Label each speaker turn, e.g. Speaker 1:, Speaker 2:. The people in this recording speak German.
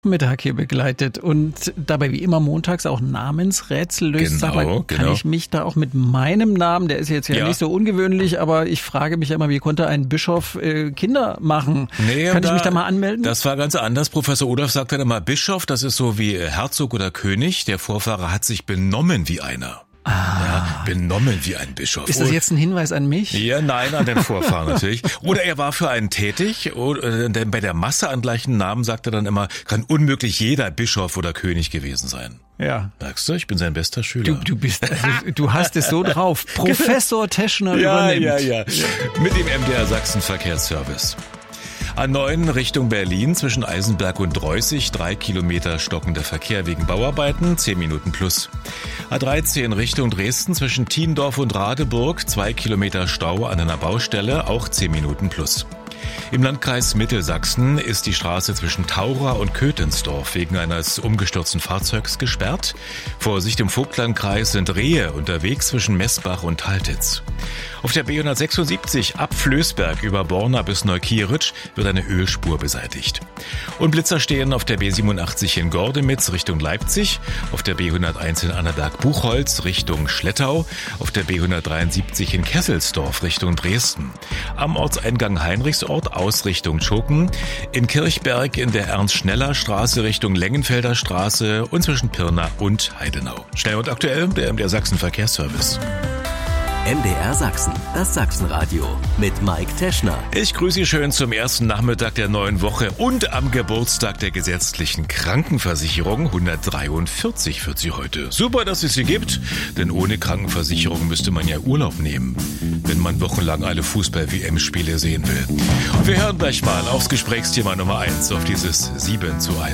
Speaker 1: Mittag hier begleitet und dabei wie immer montags auch Namensrätsel löst. Sag mal, kann ich mich da auch mit meinem Namen, der ist jetzt ja nicht so ungewöhnlich, aber ich frage mich ja immer, wie konnte ein Bischof Kinder machen? Kann ich mich da mal anmelden?
Speaker 2: Das war ganz anders. Professor Odorf sagt dann immer, Bischof, das ist so wie Herzog oder König. Der Vorfahre hat sich benommen wie einer. Ja, benommen wie ein Bischof.
Speaker 1: Ist das jetzt ein Hinweis an mich?
Speaker 2: Ja, nein, an den Vorfahren natürlich. Oder er war für einen tätig, denn bei der Masse an gleichen Namen sagt er dann immer, kann unmöglich jeder Bischof oder König gewesen sein.
Speaker 1: Ja.
Speaker 2: Merkst du, ich bin sein bester Schüler.
Speaker 1: Du hast es so drauf. Professor Teschner übernimmt.
Speaker 2: Ja. Mit dem MDR Sachsen Verkehrsservice. A9 Richtung Berlin zwischen Eisenberg und Dreußig, 3 Kilometer stockender Verkehr wegen Bauarbeiten, 10 Minuten plus. A13 Richtung Dresden zwischen Thiendorf und Radeburg, 2 Kilometer Stau an einer Baustelle, auch 10 Minuten plus. Im Landkreis Mittelsachsen ist die Straße zwischen Taura und Köthensdorf wegen eines umgestürzten Fahrzeugs gesperrt. Vorsicht, im Vogtlandkreis sind Rehe unterwegs zwischen Messbach und Taltitz. Auf der B176 ab Flößberg über Borna bis Neukieritsch wird eine Ölspur beseitigt. Und Blitzer stehen auf der B87 in Gordemitz Richtung Leipzig, auf der B101 in Annaberg-Buchholz Richtung Schlettau, auf der B173 in Kesselsdorf Richtung Dresden. Am Ortseingang Heinrichsort aus Richtung Tschoken, in Kirchberg in der Ernst-Schneller-Straße Richtung Lengenfelder Straße und zwischen Pirna und Heidenau. Schnell und aktuell der MDR Sachsen Verkehrsservice.
Speaker 3: MDR Sachsen, das Sachsenradio mit Mike Teschner.
Speaker 2: Ich grüße Sie schön zum ersten Nachmittag der neuen Woche und am Geburtstag der gesetzlichen Krankenversicherung. 143 wird sie heute. Super, dass es sie gibt, denn ohne Krankenversicherung müsste man ja Urlaub nehmen, wenn man wochenlang alle Fußball-WM-Spiele sehen will. Und wir hören gleich mal aufs Gesprächsthema Nummer 1, auf dieses 7:1.